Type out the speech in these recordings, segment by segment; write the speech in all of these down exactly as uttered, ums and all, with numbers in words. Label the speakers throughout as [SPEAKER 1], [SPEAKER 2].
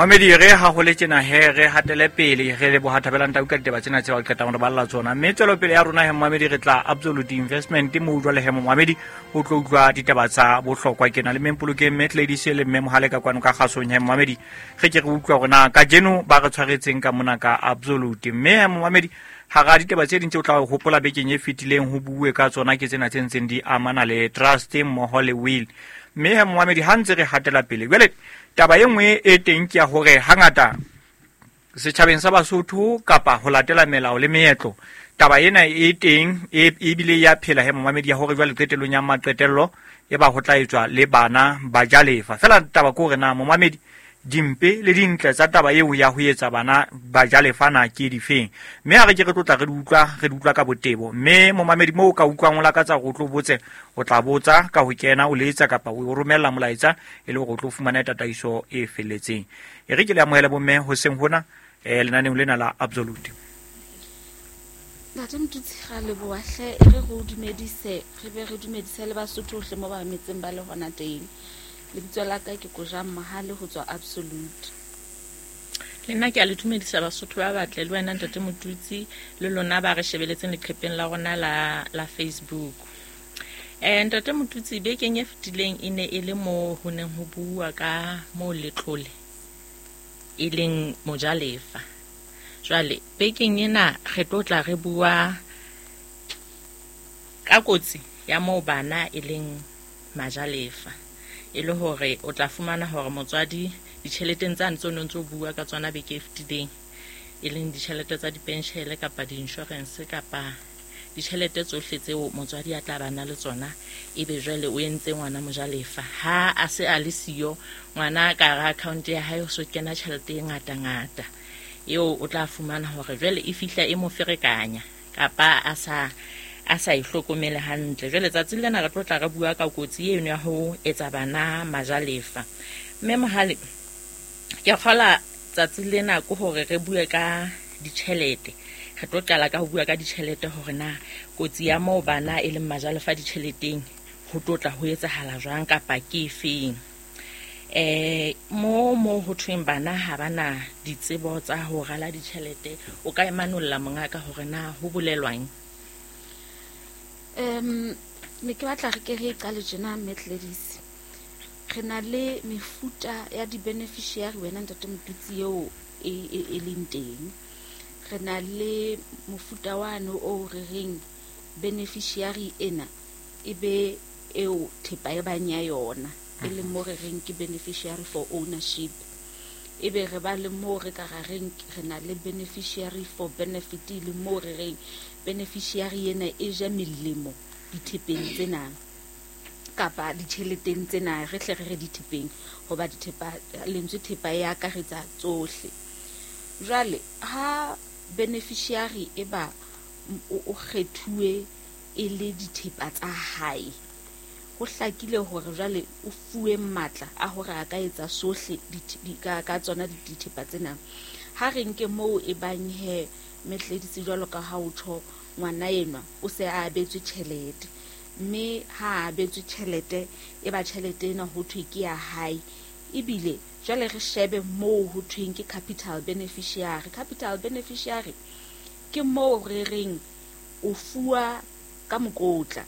[SPEAKER 1] Mohamedi re ha go le tsena he re hatele pele re le bo hathabelanta u ka ditaba tsena tse ba ka tang re balla tsona mme tselo pele ya rona he Mohamedi re tla Absolute Investment mo utlwa le he Mohamedi o tlo utlwa ditaba tsa bohlokwa ke na le mempolo ke Met Ladies le mme mohale ka kwano ka gasong he Mohamedi ge ke re utlwa rona ka jeno ba re tshwaretseng ka mona ka Absolute mme he Mohamedi ha ga ditaba tse dintse o tla hopola bekeng e fitileng ho buwe ka tsona ke tsena tse ntseng di amana le trust mo hole will mme he Mohamedi ha ntse re hatela pele jwale taba e nngwe e teng ke ya hore hangata setjhabeng sa Basotho kapa ho latela melao le meetlo taba ena e teng e bile ya phela he Mohamedi ya hore jwale qetelong ya maqetello e ba ho tla etswa le bana ba jalefa fela taba ko re na Mohamedi dimpe le dintle tsa taba eo ya ho etsa bana ba jalefana ke difeng mme ha re ke re tlotla re utlwa re utlwa ka botebo mme Mohamedi mo ka utlwang o la ka tsa go tlo botse o tla botsa ka ho kena o letsa kapa o romella molaetsa e le go tlo fumana tataiso e felletseng e re ke le amohela bomme ho seng hona e lenaneng lena la Absolute
[SPEAKER 2] Ntate Mtutsi ga le boahle e re go dumedise re be re dumedise le Basotho hle mo ba metseng ba le hona teng le bitso la ka ke Kojang Mahale ho tswa Absolute
[SPEAKER 3] le nna ke a le dumedisa Basotho ba batle le wena Ntate Mtutsi le lona ba re shebeletseng leqhepeng la rona la la Facebook eh Ntate Mtutsi be ke nye fitileng ine e le mo ho neng ho bua ka mo letlole e leng mojalefa jwale be ke nyena re tlotla re bua ka kotsi ya mo bana e leng majalefa e le hore o tla fumana hore motswadi ditjheleteng tsa ntse o ntse o bua ka tsona be ke fitileng e leng ditjhelete tsa dipenshele kapa di-insurance kapa ditjhelete tsohle tseo motswadi a tla bana le tsona e be jwale o entse ngwana mojalefa ha a se a le siyo ngwana ka ra account ya hae o so kena tjhelete e ngata ngata eo o tla fumana hore jwale e fihla e mo ferekanya kapa a sa a sa ihlokomele hantle jwale tsatsi lena re tlotla re bua ka kotsi eno ya ho etsa bana majalefa mme mohale ke kgola tsatsi lena go hore re bue ka ditjhelete re tlo qala ka ho bua ka ditjhelete hore na kotsi ya mo bana e leng majalefa ditjheleteng ho tlotla ho etsahala jwang kapa ke efeng eh mo mo ho thweng bana ha bana ditsebo tsa ho rala ditjhelete o ka emanolla mongaka hore na ho bolelwang
[SPEAKER 2] um me ke batla re ke re qale jena Met Ladies re na le mefuta ya di beneficiary wena Ntate Mtutsi eo e leng teng re na le mofuta wane o re reng beneficiary ena e be eo thepa e banya yona e le mo re reng ke beneficiary for ownership e be re ba le mo re ka ga reng re na le beneficiary for benefit le mo re reng beneficiary ena e ja melemo dithepeng tsena kapa ditjheleteng tsena re hle re dithepeng hoba dithepa lentswe thepa ya ka re tsa tsohle jwale ha beneficiary e ba o kgethuwe e le dithepa tsa hae ho hlakile hore jwale o fuwe matla a hore a ka etsa sohle ka ka tsona dithepa tsena ha re nke moo e bang he Met Ladies jwalo ka ha o tho ngwana enwa o se a abetswe tjhelete mme ha abetswe tjhelete e ba tjhelete ena ho thwe ke ya hae ebile jwale re shebe moo ho thweng ke capital beneficiary capital beneficiary ke moo re reng o fuwa ka mokotla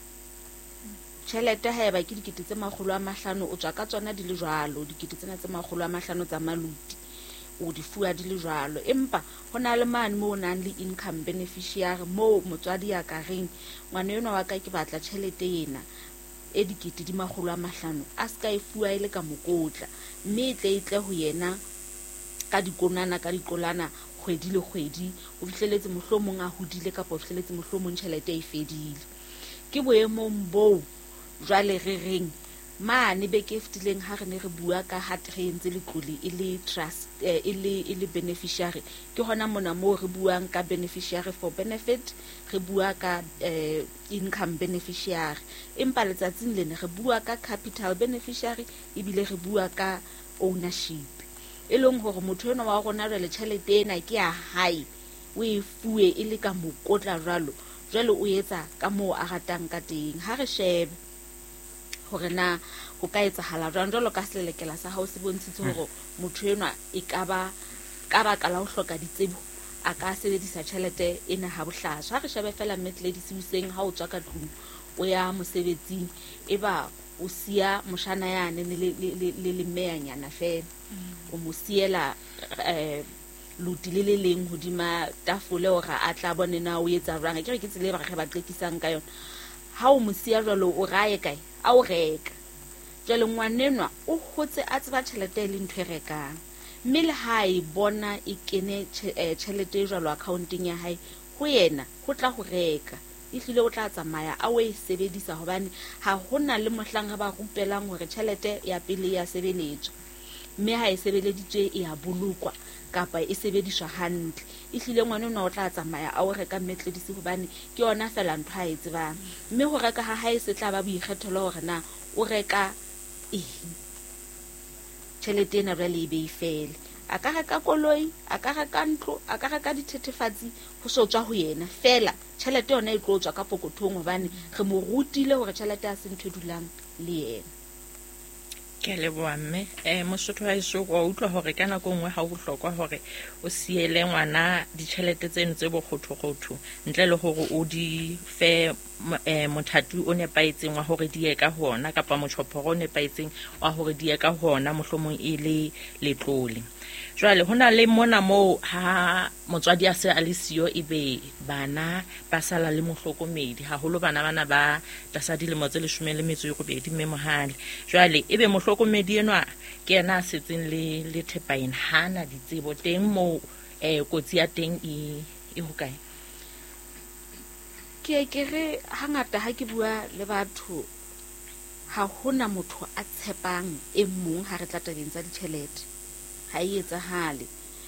[SPEAKER 2] tjhelete ha eba ke dikete tse makgolo a mahlano o tswa ka tsona di le jwalo dikete tsena tse makgolo a mahlano tsa maluti o di fuwa di le jwalo empa hona le mane mo nang le income beneficiary mo motswadi ya ka reng ngwana yona wa ka ke batla tjhelete ena e dikete di makgolo a mahlano a ska e fuwa ile ka mokotla mme e tle itle ho yena ka dikonana ka dikolana kgwedi le kgwedi o fihleletse mohlomong a hodile kapa o fihleletse mohlomong tjhelete e fedile ke boemong bo jwale re reng mane be ke fitileng ha re ne re bua ka ha re entse letlole e le trust e le e le beneficiary ke hona mona mo re buang ka beneficiary for benefit re bua ka income beneficiary empa letsatsing lena re bua ka capital beneficiary ebile re bua ka ownership e leng hore motho ena wa rona le tjhelete ena ke ya hae o e fuwe e le ka mokotla jwalo jwale o etsa ka mo a ratang ka teng ha re shebe hore na go ka etsahala jwang jalo ka selelekela sa hao se bontshitse hore motho enwa e ka ba ka baka la ho hloka ditsebo a ka sebedisa tjhelete ena ha bohlaswa. Ha re shebe fela Mmatledi Sebuseng ha o tswa ka tlung o ya mosebetsing e ba o sia moshana yane le le le meyanyana fela o mo siela eh luti le le leng hodima tafole hore a tla bone na o etsa jwang ke re ke tsile ba re ba qekisang ka yona ha o mo sia jwalo o rae kae a o reka jwale ngwanenwa o hotse a tseba tjhelete le ntwe rekang mme le ha e bona e kene tjhelete jwalo accounting ya hae ho yena ho tla ho reka e hlile o tla tsamaya a o e sebedisa hobane ha hona le mohlang ba rupelang hore tjhelete ya pele ya sebeletswa mme ha e sebeleditswe e a bolokwa kapa e sebediswa hantle e hlile ngwana ona o tla tsamaya a o reka Mmatledi hobane ke yona fela ntho ha e tsebang mme ho reka ha hae se tla ba boikgethelo hore na o reka eng tjhelete ena jwale e be e fele a ka reka koloi a ka reka ntlo a ka reka dithethefatsi ho so tswa ho yena fela tjhelete yona e tlo tswa ka pokothong hobane re mo rutile hore tjhelete a se ntho dulang le yena.
[SPEAKER 3] Ke a leboha mme eh Mosotho ha iso go utlwa hore ka nako nngwe ha ho hlokwa hore o siele ngwana ditjhelete tseno tse bokgothokgotho ntle le hore o di fe eh mothatu o nepaetseng wa hore di ye ka hona kapa mochoporo o nepaetseng wa hore di ye ka hona mohlomong e le letlole. Jwale hona le mona mo ha motswadi a se a le siyo ebe bana ba sala le mohlokomedi haholo bana bana ba tlasa dilemo tse leshome le metso e robedi mme mohale jwale ebe mohlokomedi enwa ke yena a setseng le le thepain hana ditsebo teng mo eh kotsi ya teng e e hokae
[SPEAKER 2] ke ke re hangata ha ke bua le batho ha hona motho a tshepang e mong ha re tla tabeng tsa ditjhelete ha e etsahale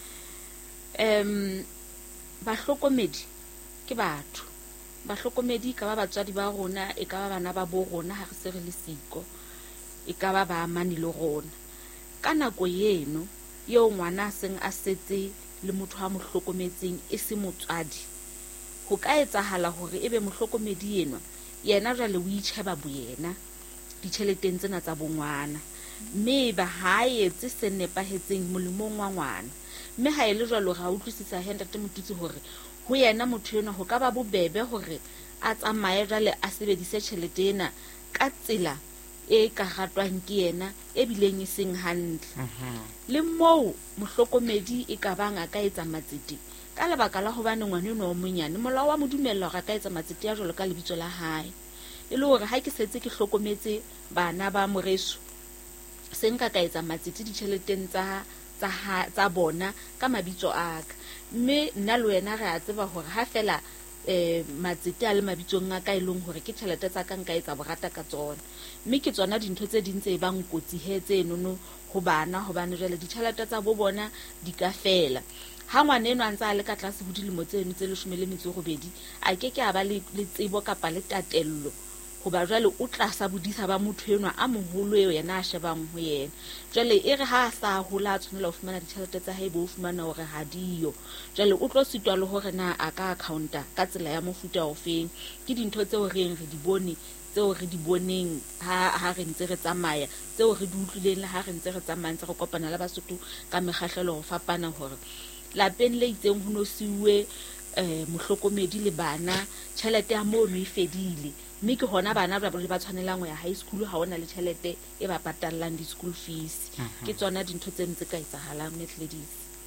[SPEAKER 2] em bahlokomedi ke batho bahlokomedi ka ba batswadi ba rona e ka ba bana ba bo rona ha re se re le siko e ka ba ba mane le rona ka nako yeno yeo ngwana seng a setse le motho ha mohlokometseng e se motswadi ho ka etsahala hore ebe mohlokomedi yenwa yena jwale o itsheba boyena ditjheleteng tsena tsa bongwana mme ba hae tse se nepahetseng molemong wa ngwana mme ha ile jwalo ra utlwisisa he ntate Motutsi hore ho yena motho ena ho ka ba bobebe hore a tsamaye jwale a sebedise tjhelete ena ka tsela e ka ratwang ke yena e bileng e seng hantle le moo mohlokomedi e ka bang a ka etsa matsete ka lebaka la hobane ngwana no o monyane molao wa modumella hore a ka etsa matsete ya jwalo ka lebitso la hae e le hore ha ke setse ke hlokometse bana ba moreso se nka ka etsa matsete ditjheleteng tsa tsa tsa bona ka mabitso aka mme nna le wena re a tseba hore ha fela eh matsete a le mabitsong a ka ileng hore ke tjhelete tsa ka nka etsa borata ka tsona mme ke tsona dintho tse ding tse bang kotsi hetse nono ho bana hobane jwale ditjhelete tsa bo bona di ka fela ha ngwana eno a ntse a le ka tlase ho dilemo tseno tse leshome le metso e robedi a ke ke a ba le tsebo kapa le tatello hoba jwale o tlasa bodisa ba motho enwa a moholo eo yena a shebang ho yena jwale e re ha sa hola a tshwanela ho fumana ditjhelete tsa hae bo o fumana hore ha diyo jwale o tlo sitwa le hore na a ka accounta ka tsela ya mofuta ofeng ke dintho tseo re re di bone tseo re di boneng ha ha re ntse re tsamaya tseo re di utlwileng le ha re ntse re tsamaya ntse re kopana le Basotho ka mekgahlelo ho fapana hore lapeng le itseng ho no siuwe eh mohlokomedi le bana tjhelete ya moo no e fedile mme ke hona bana ba ba tshwanelang ho ya high school ha hona le tjhelete e ba patallang di school fees ke tsona dintho tse ntse ka etsahalang Mmatledi.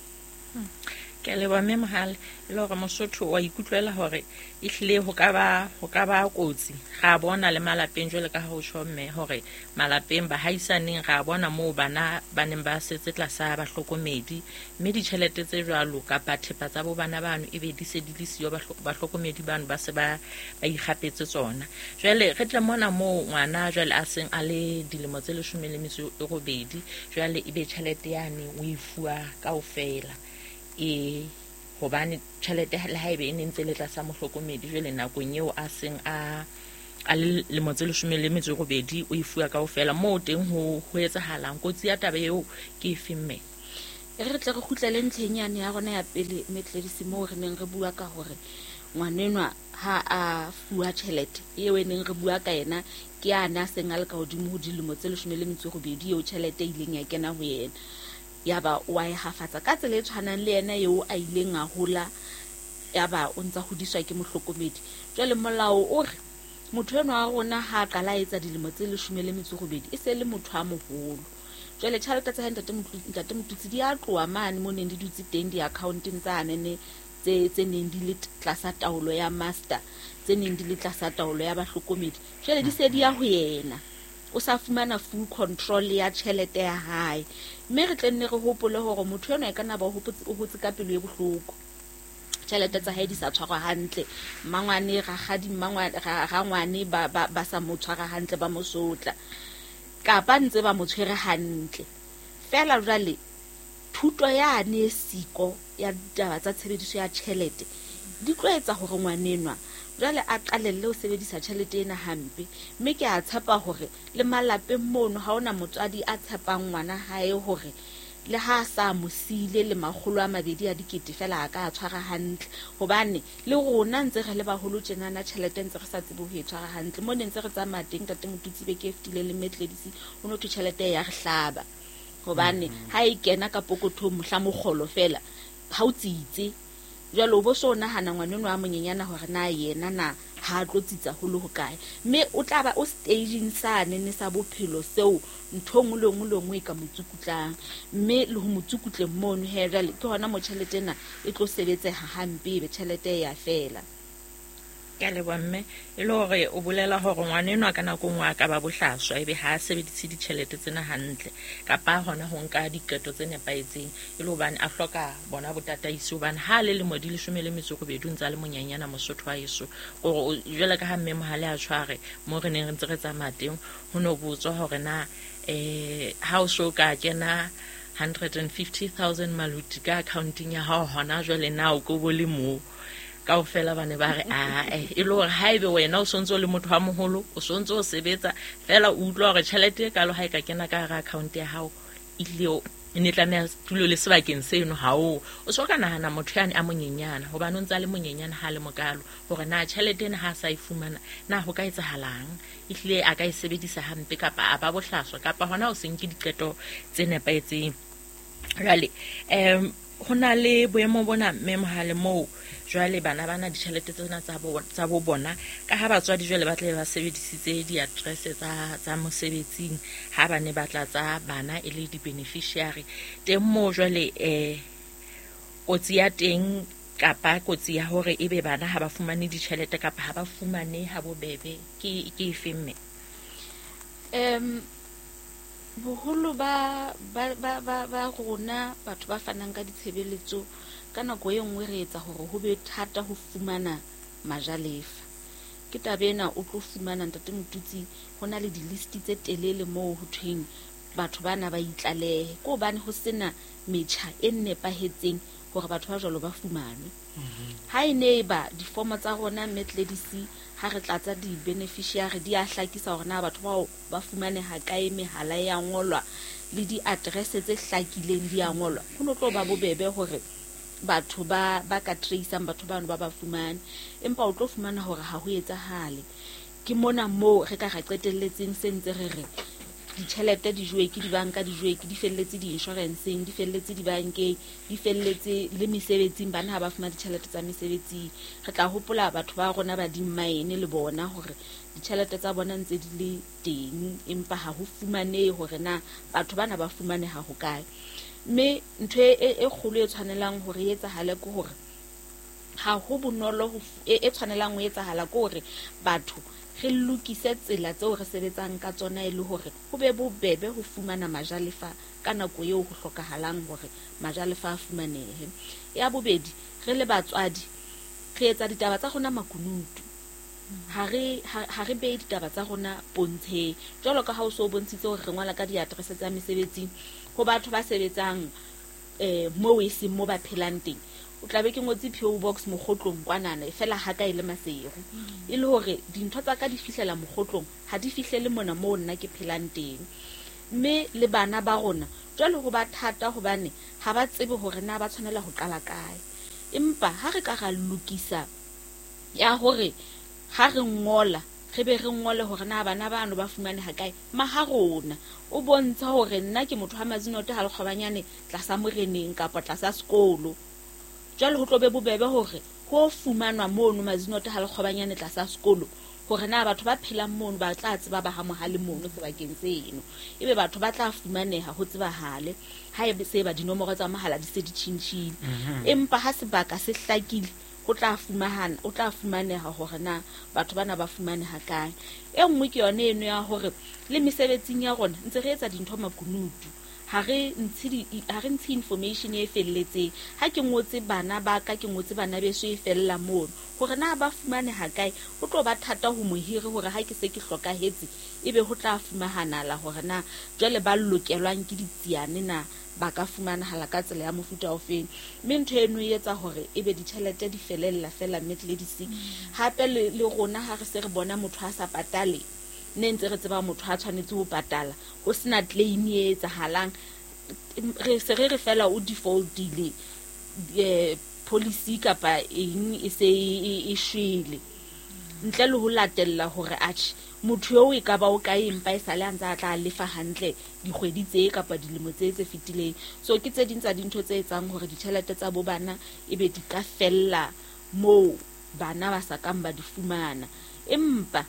[SPEAKER 3] Ke le ba memahal le hore Mosotho wa ikutlwela hore e hlile ho ka ba ho ka ba kotsi ga bona le malapeng jwale ka ho shomme hore malapeng ba haisaneng ga bona moo bana ba neng ba setse tlasa ba hlokomedi mme ditjhelete tse jwalo ka pathepa tsa bo bana bano e be di se di lisiyo ba hlokomedi bano ba se ba ba ikgapetse tsona jwale re tla mona moo ngwana jwale a seng a le dilemo tse leshome le metso e robedi jwale e be tjhelete yane o e fuwa kaofela e hobane tjhelete le haebe e ntse le tlasa mohlokomedi jwale nakong eo a seng a a le motse leshome le metso e robedi o e fuwa kaofela moo teng ho ho etsahalang kotsi ya taba eo ke efemme
[SPEAKER 2] re tle re khutlele ntlhenyane ya rona ya pele Mmatledi mo re neng re bua ka hore ngwanenwa ha a fuwa tjhelete eo e neng re bua ka ena ke ana seng a le ka hodimo ho dilemo tse leshome le metso e robedi eo tjhelete e ileng ya kena ho yena yaba wa e hafatsa ka tsela e tshwanang le yena eo a ileng a hola yaba o ntsa hodiswa ke mohlokomedi. Jwale molao o re motho eno a rona ha qala etsa dilemo tse leshome le metso e robedi e se le motho a moholo. Jwale tjhelete tsa hae ntate Motutsi di a tloha mane mo neng di dutse teng di-accounteng tsa nene tse tse neng di le tlasa taolo ya master, tse neng di le tlasa taolo ya bahlokomedi. Jwale di se di ya ho yena, o sa fumana full control ya tjhelete ya hae. Mme re tlenne re hopole hore motho eno e kana ba o hotse ka pelo e bohloko, tjhelete tsa hae di sa tshwarwa hantle, mmangwane ragadi mmangwane rangwane ba ba sa mo tshwara hantle, ba mo sotla kapa ntse ba mo tshwere hantle. Fela jwale thuto yane siko ya ditaba tsa tshebediso ya tjhelete di tloetsa hore ngwanenwa jwale a qalelle ho sebedisa tjhelete ena hampe. Mme ke a tshepa hore le malapeng mono ha ona motswadi a tshepang ngwana hae hore le ha sa mo sile le makgolo a mabedi a dikete fela a ka tshwara hantle, hobane le rona ntse re le baholo tjena na tjhelete ntse re sa tsebe ho e tshwara hantle. Mo ntse re tsamaya teng tate Motutsi be ke ftile le Metledisi o no thu tjhelete ya re hlaba, hobane ha e kena ka pokothong mohla mogolo fela ha o tsitse. Jwale o bo so nahana ngwaneno a monyenyana hore na yena na ha tlo tsitsa ho le ho kae, mme o tla ba o staging sa nene sa bophelo seo ntho ngwe le ngwe le ngwe ka motsukutlang, mme le ho motsukutleng mono he jwale ke hona mo tjhelete ena e tlo sebetseha hampe be tjhelete ya fela.
[SPEAKER 3] Ke a leboha mme, e le hore o bolela hore ngwaneno a ka nako nngwe a ka ba bohlaswa ebe ha a sebedise ditjhelete tsena hantle kapa hona ho nka diqeto tse nepahetseng, e le hobane a hloka bona botataiso, hobane ha le lemo di leshome le metso e robedi ntse a le monyenyana Mosotho wa heso. Hore jwale ka ha mme mohale a tshware mo re neng re ntse re tsamaya teng ho no botswa hore na eh ha o so ka kena one hundred fifty thousand maluti ka accounting ya hao hona jwale na o ko bo le mo ka ofela bane ba re a e le hore haebe wena o sontso le motho wa moholo o sontso o sebetsa fela o utlwa hore tjhelete ka lo ha e ka kena ka account ya hao ile ne tla tulo le sebakeng seno ha o o so ka nahana motho yana a monyenyana hobane o ntse le monyenyana ha le mokalo hore na tjhelete ena ha sa e fumana na ho ka etsahalang, ile a ka e sebedisa hampe kapa a ba bohlaswa kapa hona o senke diqeto tse nepahetseng. Jwale em hona le boemo bona mme mohale moo jwale bana bana ditjhelete tsena tsa bo tsa bo bona ka ha batswadi jwale ba tle ba sebedisitse di-address tsa tsa mosebetsing ha ba ne batla tsa bana e le di-beneficiary teng mo jwale eh kotsi ya teng kapa kotsi ya hore ebe bana ha ba fumane ditjhelete kapa ha ba fumane ha bobebe ke ke efemme.
[SPEAKER 2] em boholo ba ba ba ba ba rona batho ba fanang ka ditshebeletso ka nako e nngwe re etsa hore ho be thata ho fumana majalefa. Ke tabena o tlo fumana ntate Motutsi hona le di-list tse telele moo ho thweng batho bana ba itlalehe ko bane ho sena metjha e nepahetseng hore batho ba jwalo ba fumane. Ha ene ba difomo tsa rona Metledisi ha re tlatsa di-beneficiary di a hlakisa hore na batho bao ba fumane ha kae, mehala ya ngolwa le di-address tse hlakileng di a ngolwa, ho no tlo ba bobebe hore batho ba ba ka traceang batho bano ba ba fumane. Empa o tlo fumana hore ha ho etsahale. Ke mona mo re ka ra qetelletseng sentse re re ditjhelete di jwe ke dibanka di jwe ke di felletse di-insuranceng, di felletse dibankeng, di felletse le mesebetsing, bana ha ba fumana ditjhelete tsa mesebetsing. Re tla hopola batho ba rona ba dimmaene le bona hore ditjhelete tsa bona ntse di le teng empa ha ho fumanehe hore na batho bana ba fumane ha ho kae. Mme ntho e kgolo e tshwanelang hore e etsahale ke hore ha ho bonolo e tshwanelang ho etsahala ke hore batho re lokise tsela tseo re sebetsang ka tsona e le hore ho be bobebe ho fumana majalefa ka nako eo ho hlokahalang hore majalefa a fumanehe. Ya bobedi, re le batswadi re etsa ditaba tsa rona makunutu, ha re ha re be ditaba tsa rona pontsheng jwalo ka ha o so bontshitse hore re ngwala ka di-address tsa mesebetsing ho batho ba sebetsang eh mo e seng mo ba phelang teng. O tla be ke ngotse P O box mogotlong kwanana e fela ha ka ile masego e le hore dintho tsa ka di fihlela mogotlong ha di fihlele mona mo nna ke phelang teng. Mme le bana ba rona jwale ho ba thata hobane ha ba tsebe hore na ba tshwanela ho qala kae. Empa ha re ka ra lokisa ya hore ha re ngola re be re ngole hore na bana bano ba fumane ha kae maharona o bontsha hore nna ke motho ha mazinote ha le kgobanyane tlasa moreneng kapa tlasa sekolo jwale ho tlobe bobebe hore ho fumanwa mono mazinote ha le kgobanyane tlasa sekolo hore na batho ba phelang mono ba tla tseba ba ha mohale mono sebakeng seno ebe batho ba tla fumaneha ho tsebahale ha ebe se ba dinomoro tsa mohala di se di tshintshile empa ha sebaka se hlakile o tla fumana o tla fumaneha hore na batho bana ba fumane ha kae e nngwe ke yone eno ya hore le mesebetsing ya rona ntse re etsa dintho makunutu ha re ntse ha re ntse information e felletseng ha ke ngotse bana ba ka ke ngotse bana beso e fella mono hore na ba fumane ha kae ho tlo ba thata ho mohiri hore ha ke se ke hlokahetse ebe ho tla fumahanala hore na jwale ba lokelwang ke ditsiane na ba ka fumanahala ka tsela ya mofuta ofeng mme ntho eno e etsa hore ebe ditjhelete di felella fela Medladies hape le rona ha re se re bona motho a sa patale ne ntse re tseba motho a tshwanetse ho patala ho sena claim e etsahalang re se re re fela o defaultile eh policy kapa eng e se e shwele ntle le ho latella hore atjhe motho yo e ka ba o ka empa e sale antsa tla lefa hantle dikgwedi tse kapa dilemo tse tse fitileng so ke tse ding tsa dintho tse etsang hore ditjhelete tsa bo bana ebe di ka fella mo bana ba sa kang ba di fumana empa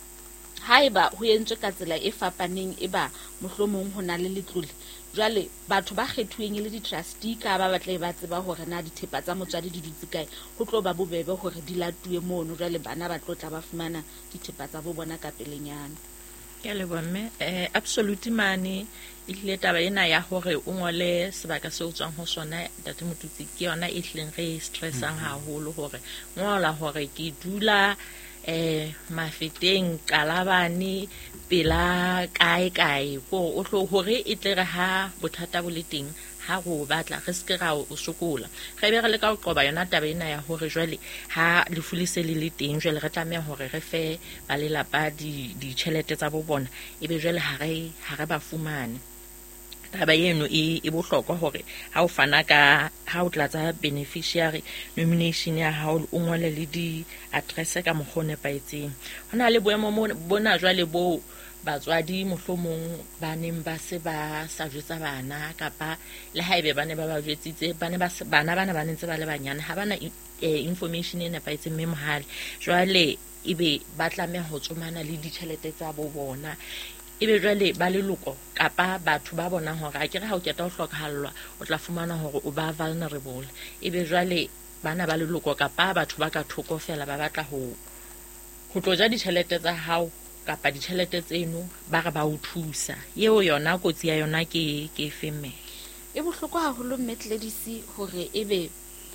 [SPEAKER 2] haeba ho entswe ka tsela e fapaneng eba mohlomong hona le letlole jwale batho ba kgethuweng le di trustee ka ba batla ba tseba hore na dithepa tsa motswadi di dutse kae ho tlo ba bobebe hore di latuwe mono jwale bana ba tlo tla ba fumana dithepa tsa bo bona ka pelenyana
[SPEAKER 3] ke le bomme eh absolute mane ile taba ena ya hore o ngole sebaka se o tswang ho sona tate Motutsi ke yona e hleng re stressang haholo hore ngola hore ke dula eh mafeteng Qalabane pela kae kae ko o hlo hore e tle re ha bothata bo le teng ha go batla re se ra o sokola re be re le ka o qoba yona taba ena ya hore jwale ha le fulise le le teng jwale re tlameha hore re fe ba le lapa di di tjhelete tsa bo bona ebe jwale ha re ha re ba fumane taba eno e e bohlokwa hore ha o fana ka ha o tlatsa beneficiary nomination ya ha o ngole le di address ka mogone paetseng hona le boemo bona jwale bo batswadi mohlomong ba neng ba se ba sa jwetsa bana kapa le haebe bane ba ba jwetsitse bane ba bana bana ba ntse ba le banyane ha bana information e nepaetseng mme mohale jwale ebe ba tlameha ho tsomana le ditjhelete tsa bo bona ebe jwale ba leloko kapa batho ba bona hore a kere ha o keta ho hlokahallwa o tla fumana hore o ba vulnerable ebe jwale bana ba leloko kapa batho ba ka thoko fela ba batla ho ho tloja ditjhelete tsa hao kapa ditjhelete tseno ba re ba o thusa yeo yona kotsi ya yona ke ke femme
[SPEAKER 2] e bohloko haholo Medladies hore ebe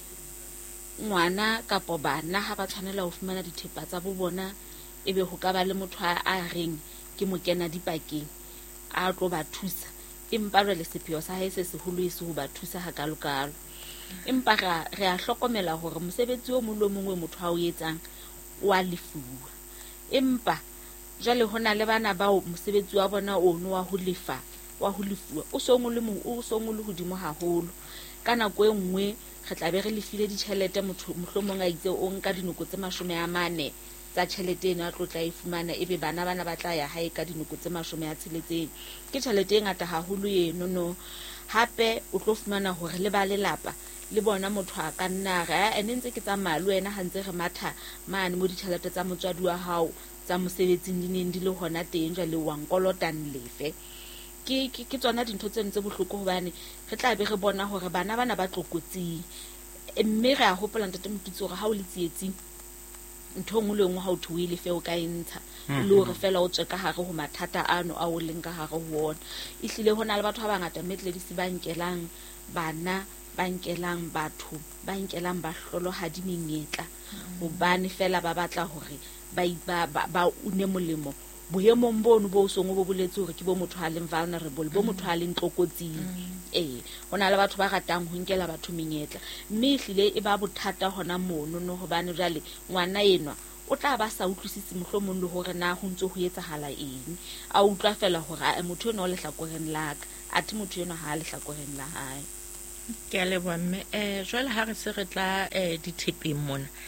[SPEAKER 2] ngwana kapa bana ha ba tshwanela ho fumana dithepa tsa bo bona ebe ho ka ba le motho a reng ke mo kena dipakeng a tlo ba thusa empa re le sepheo sa hae se seholo e se ho ba thusa ha kalokalo empa re a hlokomela hore mosebetsi o mong le mongwe motho a o etsang wa lefuwa empa jwale hona le bana bao mosebetsi wa bona ono wa ho lefa wa ho lefuwa o song le mong o song le hodimo haholo kana go engwe re tla be re lefile ditjhelete motho mohlomong a itse o nka dinoko tse mashome a mane tsa tjhelete ena tlo tla e fumana ebe bana bana ba tla ya hae ka dinoko tse mashome a tsheletseng ke tjhelete e ngata haholo eno no hape o tlo fumana hore le ba lelapa le bona motho a ka nna re ene ntse ke tsamaya le wena ha ntse re matha mane mo ditjhelete tsa motswadi wa hao tsa mosebetsing di neng di le hona teng jwale wa nkolota nlefe ke ke tsona dintho tse ntse bohloko hobane re tla be re bona hore bana bana ba tlokotsing mme re a hopola ntate Motutsi hore ha o le tsietsing ntho ngwe le ngwe ha o thuile fe o ka entsha le hore fela o tswe ka hare ho mathata ano a o leng ka hare ho ona ihlile hona le batho ba bangata Medladies ba nkelang bana ba nkelang batho ba nkelang ba hlolo ha di menyetla hobane fela ba batla hore ba ba ba une molemo boemong bono bo songo bo boletse hore ke bo motho a leng vulnerable bo motho a leng tlokotsing eh hona le batho ba ratang ho nkela batho menyetla mme hlile e ba bothata hona mono no hobane jwale ngwana enwa o tla ba sa utlwisisi mohlomong le hore na ho ntse ho etsahala eng a utlwa fela hore a motho eno le hlakoreng la ka athi motho eno ha le hlakoreng la hae
[SPEAKER 3] ke a leboha mme eh jwale ha re se re tla eh dithepeng mona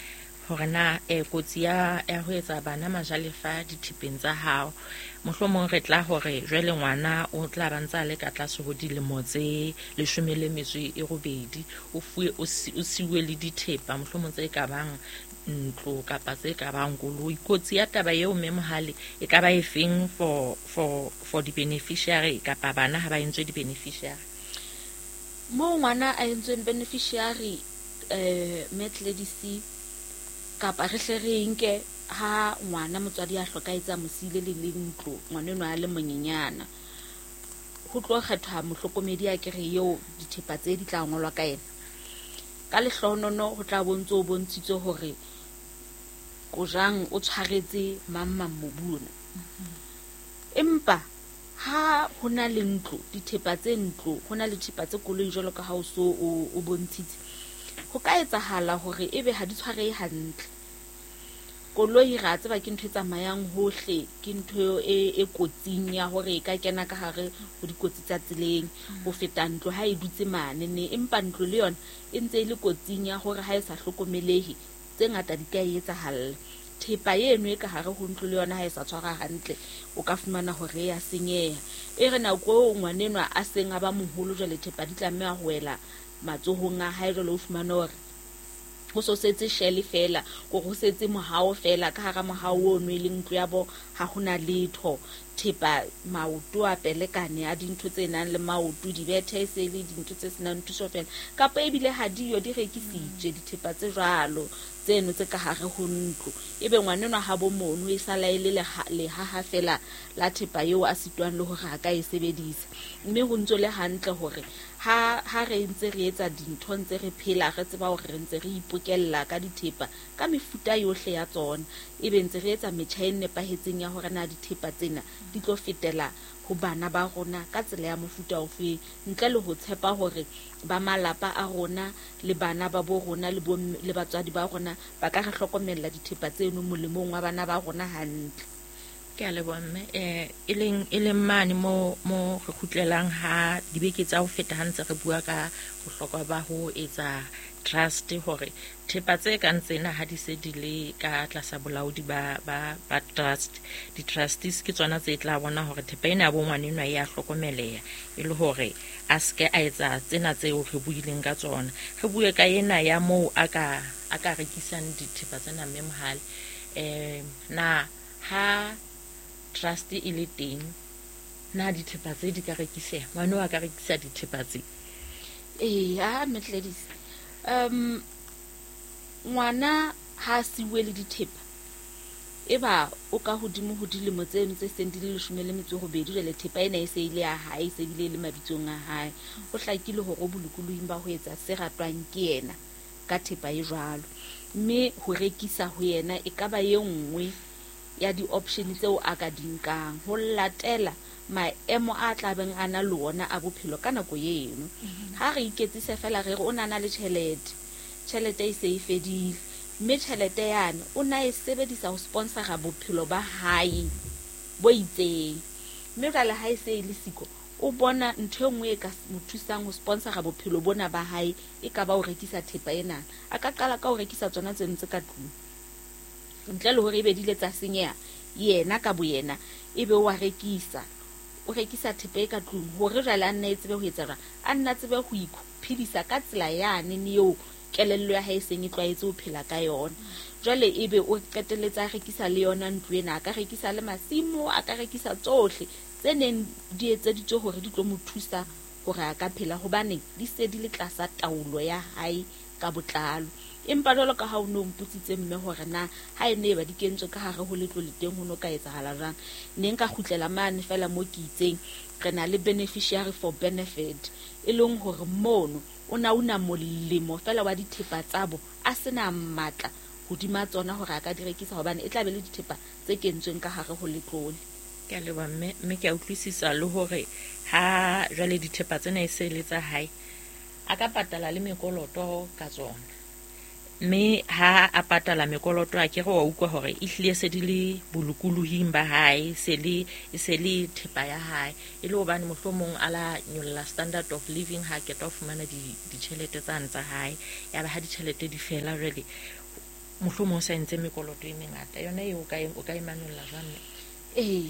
[SPEAKER 3] hore na e kotsi ya ya ho etsa bana majalefa dithepeng tsa hao. Mohlomong re tla hore jwale ngwana o tla ba ntse a le ka tlase ho dilemo tse leshome le metso e robedi, o fuwe o siuwe le dithepa mohlomong tse ka bang ntlo kapa tse ka bang koloi. Kotsi ya taba eo mme mohale e ka ba e feng for for for the beneficiary kapa bana ha ba entswe di beneficiary?
[SPEAKER 2] Mo ngwana a entsweng beneficiary eh Metledisi kapa re hle re nke ha ngwana motswadi a hlokaetsa mosile le le ntlo, ngwana eno a le monyenyana, ho tlo kgethwa mohlokomedi a kere eo dithepa tse di tla ngolwa ka ena. Ka lehlonono ho tla bontse o bontshitse hore Kojang o tshwaretse mamma mobuna. Empa ha hona le ntlo, dithepa tse ntlo, hona le thepa tse koloi jwalo ka ha o so o bontshitse, ho ka etsahala hore ebe ha di tshwarehe hantle. Koloi ra tseba ke ntho e tsamayang hohle, ke ntho e e kotsing ya hore e ka kena ka hare ho dikotsi tsa tseleng ho feta ntlo ha e dutse mane ne. Empa ntlo le yona e ntse e le kotsing ya hore ha e sa hlokomelehe tse ngata di ka etsahala. Thepa eno e ka hare ho ntlo le yona ha e sa tshwara hantle, o ka fumana hore ya senyeha. E re nako ngwanenwa a seng a ba moholo jwale thepa di tlameha ho wela matsohong a hae, jwale o fumana hore ho so setse shell fela, go go setse mohao fela ka hara mohao ono e leng ntlo ya bo ha hona letho. Thepa maoto a pelekane a dintho tse nang le maoto, dibethe se le dintho tse senang thuso fela, kapa ebile ha diyo di rekisitswe dithepa tse jwalo tseno tse ka hare ho ntlo. Ebe ngwanenwa ha bo mono e sala ile le ha ha fela la thepa eo a sitwang le hore a ka e sebedisa. Mme ho ntso le hantle hore ha ha re ntse re etsa dintho ntse re phela re tseba hore re ntse re ipokella ka dithepa ka mefuta yohle ya tsona, ebe ntse re etsa metjha e nepahetseng ya hore na dithepa tsena di tlo fetela ho bana ba rona ka tsela ya mofuta ofe, ntle le ho tshepa hore ba malapa a rona le bana ba bo rona le bo le batswadi ba rona ba ka re hlokomella dithepa tseno molemong wa bana ba rona hantle.
[SPEAKER 3] Ke a leboha mme. eh e leng e leng mane mo mo re khutlelang ha dibeke tsa ho feta ha ntse re bua ka bohlokwa ba ho etsa trust, hore thepa tse ka ntsena ha di se di le ka tlasa bolaodi ba ba ba trust, di trustees ke tsona tse tla bona hore thepa ena ya bo ngwanenwa e a hlokomeleha, e le hore a ske a etsa tsena tseo re buileng ka tsona. Re bue ka ena ya mo aka aka rekisang dithepa tsena mme mohale. eh na ha trust e le teng, na dithepa tse di ka rekiseha, ngwana wa ka rekisa dithepa tse?
[SPEAKER 2] Eh ha Metledisi, um ngwana ha siwe le dithepa, eba o ka hodimo ho dilemo tseno tse seng di le leshome le metso e robedi, jwale thepa ena e se ile ya hae, se bile le mabitsong a hae. Ho hlakile hore o bolokoloing ba ho etsa se ratwang ke yena ka thepa e jwalo, mme ho rekisa ho yena e ka ba ye nngwe ya di-option tseo a ka dinkang ho latela maemo a tlabeng a na le ona a bophelo ka nako eno. Ha re iketsise fela re re o nana le tjhelete, tjhelete e se e fedile, mme tjhelete yane o na e sebedisa ho sponsora bophelo ba hae bo itseng. Mme jwale ha e se e le siko, o bona ntho engwe e ka mo thusang ho sponsora bophelo bona ba hae, e ka ba o rekisa thepa ena. A ka qala ka ho rekisa tsona tse ntse ka tlung, ntle le hore ebe di le tsa senyeha, yena ka boyena ebe wa rekisa, o rekisa thepa e ka tlung hore jwale a nna e tsebe ho etsa jwang, a nna tsebe ho iphedisa ka tsela yane eo kelello ya hae seng e tlwaetse ho phela ka yona. Jwale ebe o qeteletsa a rekisa le yona ntlo ena, a ka rekisa le masimo, a ka rekisa tsohle tse neng di etseditswe hore di tlo mo thusa hore a ka phela, hobane di se di le tlasa taolo ya hae ka botlalo. Empa jwalo ka ha o no mputsitse mme hore na ha e ne ba di kentswe ka hare ho letlo le teng ho no ka etsahala jwang, ne nka khutlela mane fela mo ke itseng re na le beneficiary for benefit, e leng hore mono o na una molemo fela wa dithepa tsabo a sena matla hodima tsona hore a ka di rekisa, hobane e tla be le dithepa tse kentsweng ka hare ho letlole.
[SPEAKER 3] Ke a leboha mme. Mme ke a utlwisisa le hore ha jwale dithepa tsena e se le tsa hae, a ka patala le mekoloto ka tsona, mme ha a patala mekoloto a kere wa utlwa hore e hlile se di le bolokoloing ba hae, se le se le thepa ya hae, e le hobane mohlomong ala nyolla standard of living ha ke ta fumana di ditjhelete tsa ntsa hae, ya ba ha ditjhelete di fela jwale mohlomong o sa entse mekoloto e mengata yona eo o ka imanolla jwang?
[SPEAKER 2] ee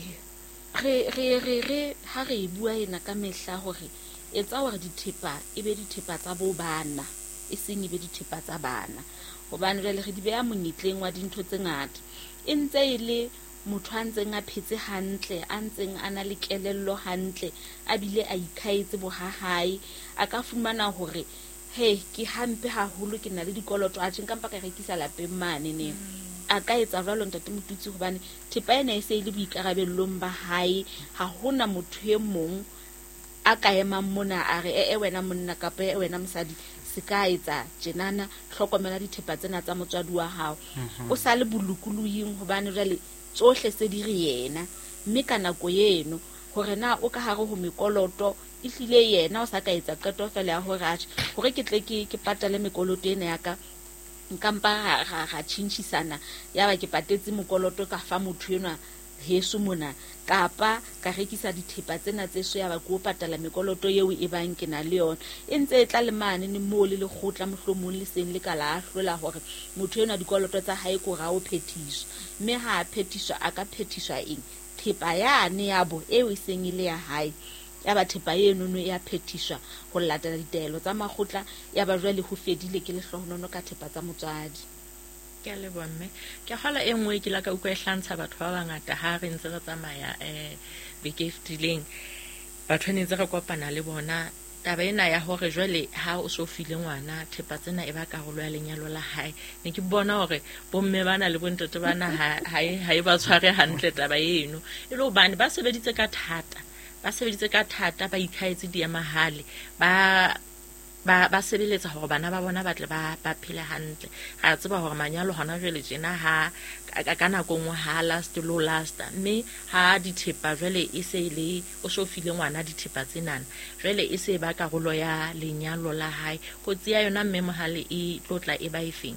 [SPEAKER 2] re re re re ha re bua ena ka mehla hore etsa hore dithepa e be dithepa tsa bo bana e seng e be dithepa tsa bana, hobane jwale re di beha monyetleng wa dintho tse ngata. E ntse e le motho a ntseng a phetse hantle, a ntseng a na le kelello hantle, a bile a ikhaetse bohahae, a ka fumana hore he ke hampe haholo ke na le dikoloto a tjeng kampa ka rekisa lapeng mane ne a ka etsa jwalo ntate Motutsi, hobane thepa ena e se e le boikarabellong ba hae. Ha hona motho e mong a ka emang mona a re e wena monna kapa e wena mosadi se ka etsa tjenana, hlokomela dithepa tsena tsa motswadi wa hao. O sa le bolokoloing hobane jwale tsohle se di re yena, mme ka nako eno hore na o ka hare ho mekoloto e hlile yena o sa ka etsa qeto fela ya hore a hore ke tle ke ke patale mekoloto ena ya ka nkampa ga ga tšhintšhisana ya ba ke patetse mokoloto ka fa motho ena heso mona, kapa ka rekisa dithepa tsena tse so ya ba go patala mekoloto yeo e bang ke na le yona. E ntse e tla le mane ne mo le lekgotla mohlomong le seng le ka la hlola hore motho ena dikoloto tsa hae go ra o phethiswa, mme ha a phethiswa a ka phethiswa eng? Thepa yane ya bo eo e seng ile ya hae ya ba thepa eno no ya phethiswa go latela ditaelo tsa makgotla, ya ba jwale ho fedile ke lehlohonolo ka thepa tsa motswadi.
[SPEAKER 3] Ke a leboha mme. Ke kgala e nngwe ke la ka utlwa e hlantsha batho ba bangata ha re ntse re tsamaya um beke e fetileng, batho ne ntse re kopana le bona taba ena ya hore jwale ha o so file ngwana thepa tsena e ba karolo ya lenyalo la hae. Ne ke bona hore bomme bana le bontate bana ha ha e ba tshware hantle taba eno, e le hobane ba sebeditse ka thata ba sebeditse ka thata ba ikhaetse diemahale, ba ba ba sebeletsa hore bana ba bona ba tle ba ba phele hantle. Ga tseba hore manyalo hona jwale tjena ha ka nako ngwe ha last lo last, mme ha dithepa jwale e se le o so file ngwana dithepa tsenana jwale e se ba karolo ya lenyalo la hae. Kotsi ya yona mme mohale e tlotla e ba efeng?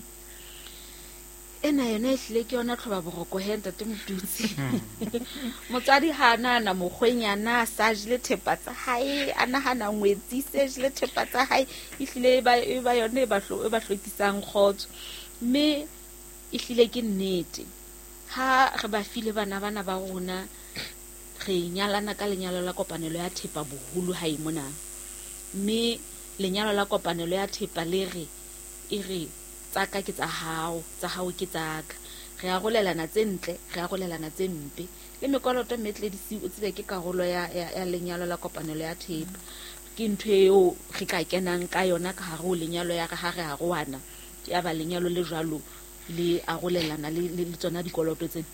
[SPEAKER 2] Ena yona e hlile ke yona tlhoba boroko he ntate Motutsi. Motswadi ha nana mokgwenyana sa jile thepa tsa hae, a nahana ngwetsi se jile thepa tsa hae, e hlile ba e ba yona e ba hlo e ba hlokisang khotso. Mme e hlile ke nnete ha re ba file bana bana ba rona re nyalana ka lenyalo la kopanelo ya thepa boholo ha e mona, mme lenyalo la kopanelo ya thepa le re e re tsaka ke tsa hao, tsa hao ke tsaka, re a golelana tse ntle re a golelana tse mpe. Le mekoloto Mmetledisi o tsebe ke karolo ya ya lenyalo la kopanelo ya thepa, ke ntho eo re ka kenang ka yona ka hare ho lenyalo ya re ha re a roana ya ba lenyalo le jwalo le a golelana le le tsona dikoloto tse.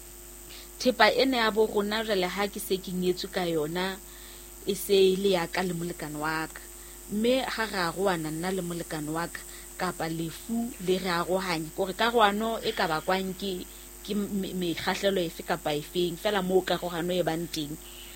[SPEAKER 2] Thepa ene ya bo rona jwale ha ke se ke nyetswe ka yona e se le ya ka le molekano wa ka, mme ha re a roana nna le molekano wa ka kapa lefu le re arohanye gore karohano e ka bakwang ke ke mekgahlelo efe kapa efeng fela moo karohano e bang teng,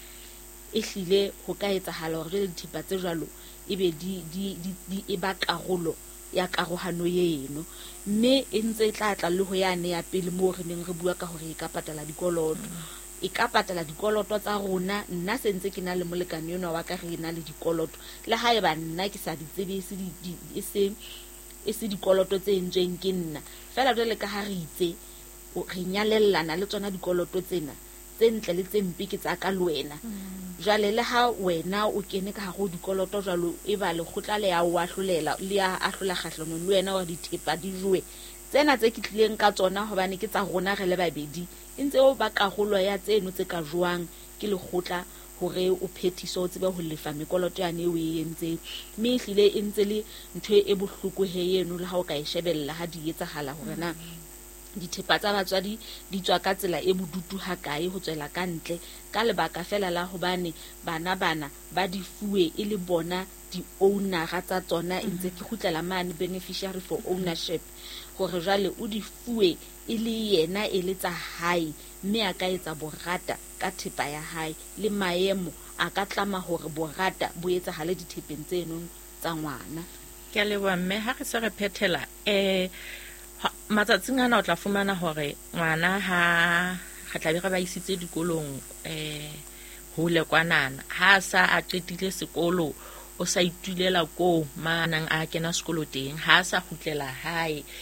[SPEAKER 2] e hlile ho ka etsahala hore jwale dithepa tse jwalo e be di di di e ba karolo ya karohano eno, mme e ntse e tla tla le ho yane ya pele moo re neng re bua ka hore e ka patala dikoloto. E ka patala dikoloto tsa rona, nna se ntse ke na le molekano yona wa ka re na le dikoloto, le ha eba nna ke sa di tsebe se di e se e se dikoloto tse entsweng ke nna fela jwale ka ha re itse re nyalellana le tsona dikoloto tsena tse ntle le tse mpe ke tsa ka le wena. Jwale le ha wena o kene ka hare ho dikoloto jwalo e ba le khotla le ya o ahlolela le ya ahlola kgahlanong le wena wa dithepa di jowe tsena tse ke tlileng ka tsona hobane ke tsa rona re le babedi, e ntse o ba karolo ya tseno tse ka jwang ke le khotla hore o phethiso o tsebe ho lefa mekoloto yane o e entseng. Mme hlile e ntse le ntho e bohloko he eno le ha o ka e shebella ha di etsahala hore na dithepa tsa batswadi di tswa ka tsela e bodutu ha kae ho tswela ka ntle ka lebaka fela la hobane bana bana ba di fuwe e le bona di owner tsa tsona, e ntse ke khutlela mane beneficiary for ownership gore jwale o di fuwe e le yena e le tsa hae, mme a ka etsa borata ka thepa ya hae le maemo a ka tlama hore borata bo etsahale dithepeng tseno tsa ngwana.
[SPEAKER 3] Ke a leboha mme. Ha re se re phethela eh matsatsing ana o tla fumana hore ngwana ha ga tla be re ba isitse dikolong eh hole kwanana ha sa a qetile sekolo o sa itulela ko manang a kena sekolo teng ha sa khutlela hae